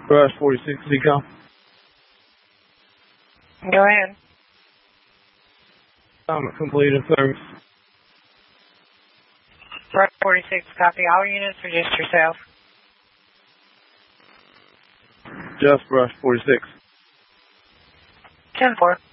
Brush 46 decom. Go ahead. Assignment completed, service. Brush 46, copy all units or just yourself? Just Brush 46. 10-4.